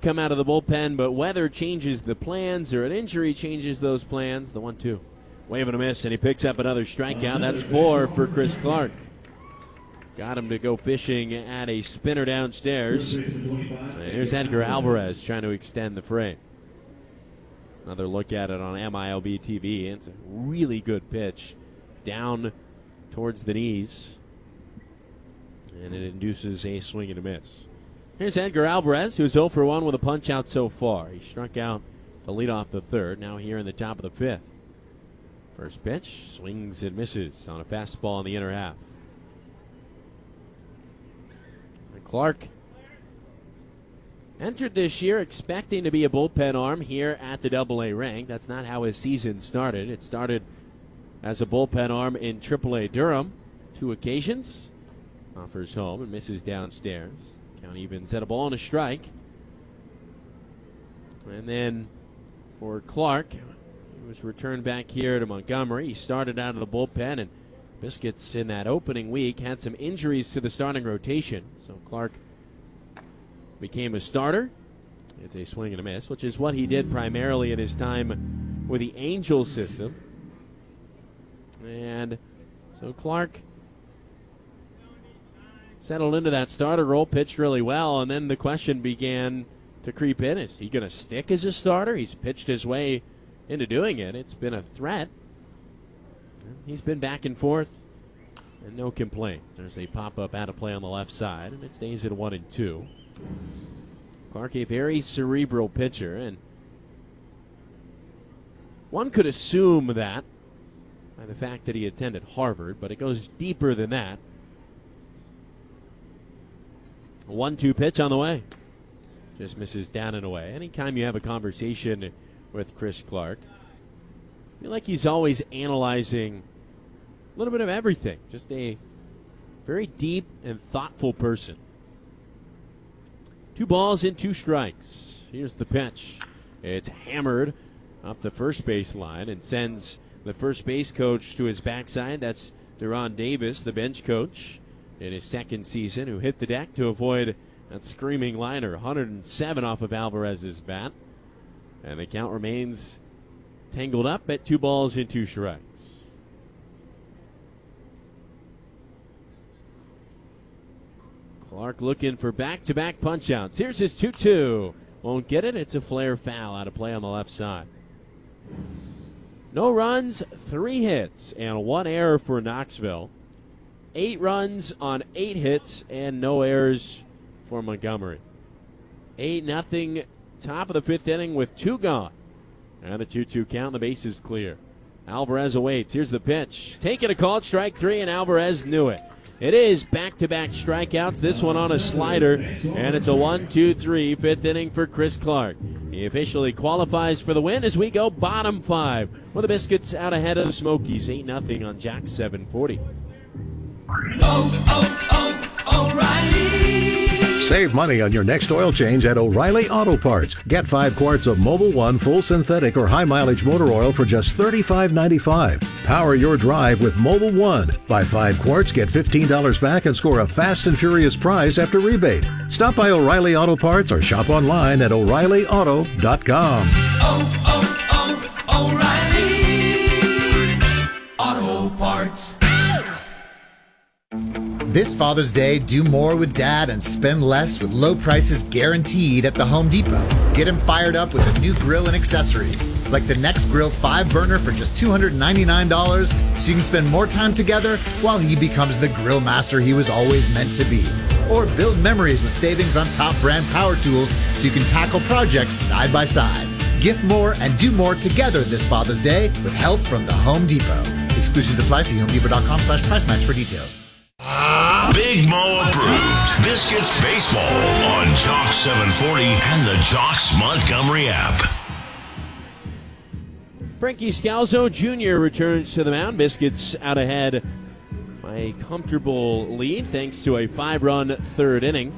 come out of the bullpen, but weather changes the plans or an injury changes those plans. The 1-2. Wave and a miss, and he picks up another strikeout. That's 4 for Chris Clark. Got him to go fishing at a spinner downstairs. And here's Edgar Alvarez trying to extend the frame. Another look at it on MILB TV. It's a really good pitch down towards the knees. And it induces a swing and a miss. Here's Edgar Alvarez, who's 0 for 1 with a punch out so far. He struck out to lead off the third. Now here in the top of the fifth. First pitch, swings and misses on a fastball in the inner half. Clark entered this year expecting to be a bullpen arm here at the AA rank. That's not how his season started. It started as a bullpen arm in AAA Durham. 2 occasions. Offers home and misses downstairs. Count evens at a ball and a strike. And then for Clark, he was returned back here to Montgomery. He started out of the bullpen, and Biscuits in that opening week had some injuries to the starting rotation. So Clark became a starter. It's a swing and a miss, which is what he did primarily in his time with the Angels system. And so Clark settled into that starter role, pitched really well, and then the question began to creep in. Is he going to stick as a starter? He's pitched his way into doing it. It's been a threat. He's been back and forth, and no complaints. There's a pop-up out of play on the left side, and it stays at 1-2. Clark, a very cerebral pitcher, and one could assume that by the fact that he attended Harvard, but it goes deeper than that. A 1-2 pitch on the way. Just misses down and away. Anytime you have a conversation with Chris Clark, I feel like he's always analyzing a little bit of everything. Just a very deep and thoughtful person. 2 balls and 2 strikes. Here's the pitch. It's hammered up the first base line and sends the first base coach to his backside. That's Deron Davis, the bench coach in his second season, who hit the deck to avoid that screaming liner. 107 off of Alvarez's bat. And the count remains tangled up at 2 balls and 2 strikes. Clark looking for back-to-back punch-outs. Here's his 2-2. Won't get it. It's a flare foul out of play on the left side. No runs, 3 hits, and 1 error for Knoxville. 8 runs on 8 hits and no errors for Montgomery. 8-0, top of the 5th inning with 2 gone. And a 2-2 count, the base is clear. Alvarez awaits. Here's the pitch. Taking a called strike 3, and Alvarez knew it. It is back-to-back strikeouts, this one on a slider, and it's a 1-2-3, 5th inning for Chris Clark. He officially qualifies for the win as we go bottom 5, with the Biscuits out ahead of the Smokies, 8-0 on Jack 740. O'Reilly. Save money on your next oil change at O'Reilly Auto Parts. Get 5 quarts of Mobil 1 full synthetic or high mileage motor oil for just $35.95. Power your drive with Mobil 1. Buy 5 quarts, get $15 back, and score a fast and furious prize after rebate. Stop by O'Reilly Auto Parts or shop online at O'ReillyAuto.com. O'Reilly Auto Parts. This Father's Day, do more with Dad and spend less with low prices guaranteed at the Home Depot. Get him fired up with a new grill and accessories, like the Next Grill 5-burner for just $299, so you can spend more time together while he becomes the grill master he was always meant to be. Or build memories with savings on top brand power tools so you can tackle projects side by side. Gift more and do more together this Father's Day with help from the Home Depot. Exclusions apply. See HomeDepot.com/price match for details. Big Mo approved. Biscuits baseball on Jock 740 and the Jocks Montgomery app. Frankie Scalzo Jr. returns to the mound. Biscuits out ahead by a comfortable lead thanks to a 5-run 3rd inning.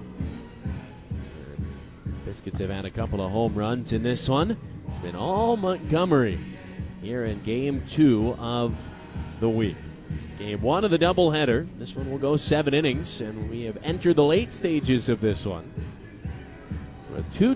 Biscuits have had a couple of home runs in this one. It's been all Montgomery here in Game 2 of the week. Game 1 of the doubleheader. This one will go 7 innings, and we have entered the late stages of this one. A 2